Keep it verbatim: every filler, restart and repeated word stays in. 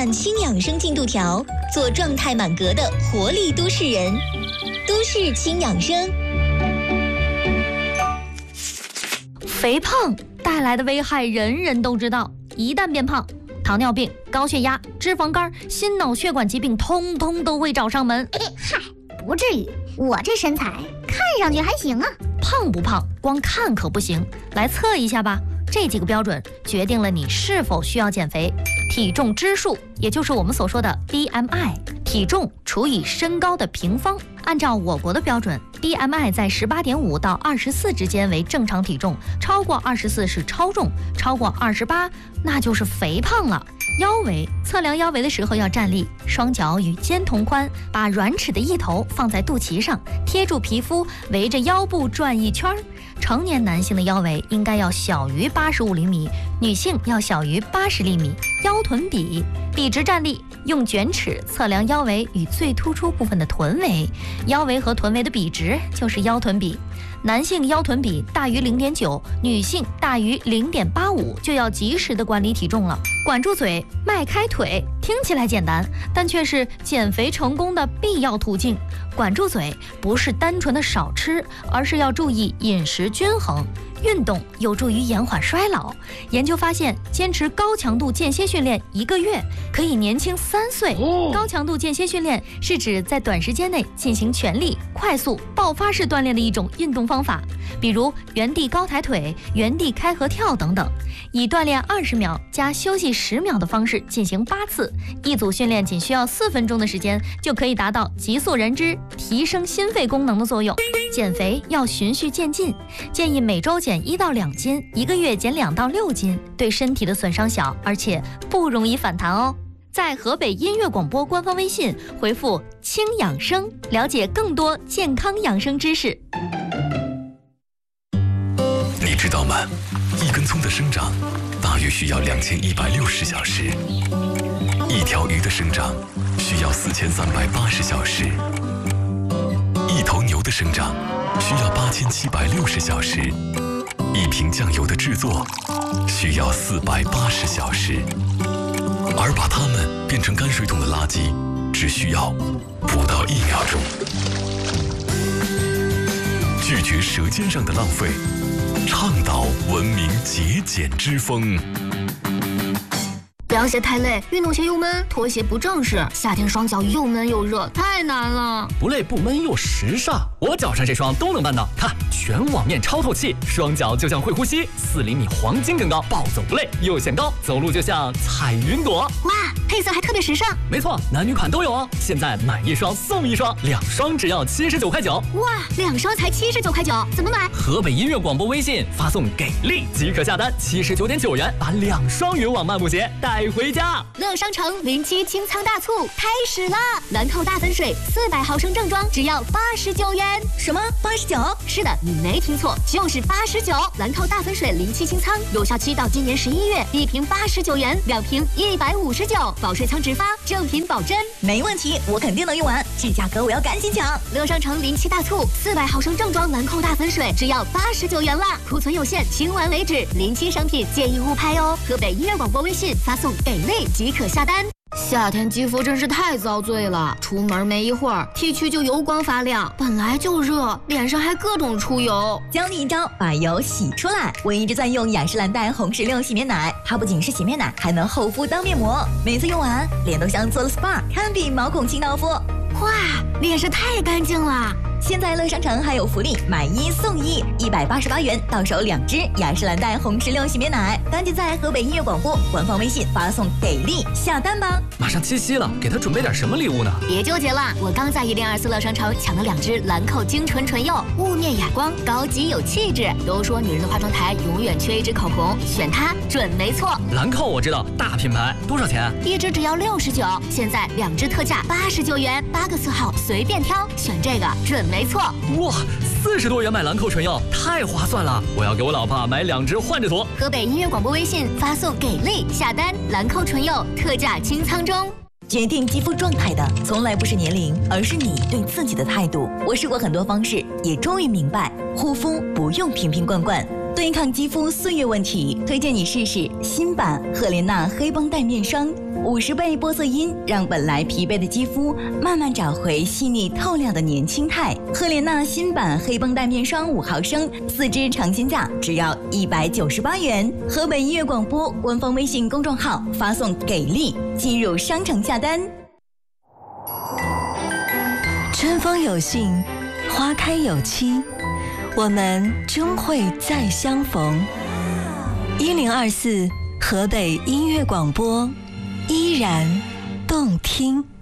看轻养生进度条，做状态满格的活力都市人。都市轻养生。 肥胖带来的危害人人都知道，一旦变胖，糖尿病、高血压、脂肪肝、心脑血管疾病通通都会找上门。 嗨，不至于，我这身材看上去还行啊。 胖不胖光看可不行，来测一下吧。这几个标准决定了你是否需要减肥。体重之数，也就是我们所说的 B M I， 体重除以身高的平方。按照我国的标准， B M I 在 十八点五 到二十四之间为正常体重，超过二十四是超重，超过二十八那就是肥胖了。腰围，测量腰围的时候要站立，双脚与肩同宽，把软尺的一头放在肚脐上，贴住皮肤，围着腰部转一圈。成年男性的腰围应该要小于八十五厘米，女性要小于八十厘米。腰臀比，笔直站立，用卷尺测量腰围与最突出部分的臀围，腰围和臀围的比值就是腰臀比。男性腰臀比大于 零点九， 女性大于 零点八五， 就要及时的管理体重了。管住嘴，迈开腿，听起来简单，但却是减肥成功的必要途径。管住嘴不是单纯的少吃，而是要注意饮食均衡。运动有助于延缓衰老。研究发现，坚持高强度间歇训练一个月，可以年轻三岁。高强度间歇训练是指在短时间内进行全力、快速、爆发式锻炼的一种运动方法，比如原地高抬腿、原地开合跳等等，以锻炼二十秒加休息十秒的方式进行八次，一组训练仅需要四分钟的时间，就可以达到急速燃脂、提升心肺功能的作用。减肥要循序渐进，建议每周减一到两斤，一个月减两到六斤，对身体的损伤小，而且不容易反弹哦。在河北音乐广播官方微信回复“轻养生”，了解更多健康养生知识。 你知道吗？一根葱的生长大约需要两千一百六十小时，一条鱼的生长需要四千三百八十小时，一头牛的生长需要八千七百六十小时，一瓶酱油的制作需要四百八十小时，而把它们变成泔水桶的垃圾只需要不到一秒钟。拒绝舌尖上的浪费，倡导文明节俭之风。 凉鞋太累，运动鞋又闷，拖鞋不正式，夏天双脚又闷又热，太难了。 不累不闷又时尚，我脚上这双都能办到。看，全网面超透气，双脚就像会呼吸，四厘米黄金更高，暴走不累又显高，走路就像彩云朵。 哇，配色还特别时尚。 没错，男女款都有哦。现在买一双送一双，两双只要七十九块九。 哇，两双才七十九块九，怎么买？ 河北音乐广播微信发送给力即可下单，七十九点九元把两双云网漫步鞋带回家。 乐商城零七清仓大促开始啦！兰蔻大粉水四百毫升正装只要八十九元。 什么八十九？ 是的，你没听错，就是八十九。兰蔻大粉水零七清仓有效期到今年十一月，一瓶八十九元，两瓶一百五十九，保水仓直发，正品保真。 没问题，我肯定能用完，这价格我要赶紧抢。 乐商城零七大促，四百毫升正装兰蔻大粉水只要八十九元啦，库存有限，清完为止。零七商品建议勿拍哦。河北音乐广播微信发送给力即可下单。夏天肌肤真是太遭罪了，出门没一会儿，T 区就油光发亮，本来就热，脸上还各种出油。 教你一招，把油洗出来。我一直在用雅诗兰黛红石榴洗面奶，它不仅是洗面奶，还能厚敷当面膜，每次用完脸都像做了 S P A， 堪比毛孔清道夫。 哇，脸是太干净了。 现在乐商城还有福利，买一送一，一百八十八元到手两支雅诗兰黛红石榴洗面奶，赶紧在河北音乐广播官方微信发送给力下单吧！ 马上七夕了，给他准备点什么礼物呢？ 别纠结了，我刚在一零二四乐商城抢了两支兰蔻精纯唇釉，雾面哑光，高级有气质。都说女人的化妆台永远缺一支口红，选它准没错。 兰蔻我知道，大品牌，多少钱？ 一支只要六十九，现在两支特价八十九元，八个色号随便挑，选这个准没错。 哇，四十多元买兰蔻唇釉，太划算了！我要给我老婆买两支换着涂。 河北音乐广播微信发送给力下单，兰蔻唇釉特价清仓中。 决定肌肤状态的从来不是年龄，而是你对自己的态度。我试过很多方式，也终于明白，护肤不用瓶瓶罐罐， 对抗肌肤岁月问题，推荐你试试新版赫莲娜黑绷带面霜，五十倍玻色因让本来疲惫的肌肤慢慢找回细腻透亮的年轻态。赫莲娜新版黑绷带面霜五毫升，四支尝鲜价只要一百九十八元。河北音乐广播官方微信公众号发送“给力”进入商城下单。 春风有信，花开有期，我们终会再相逢。一零二四河北音乐广播，依然动听。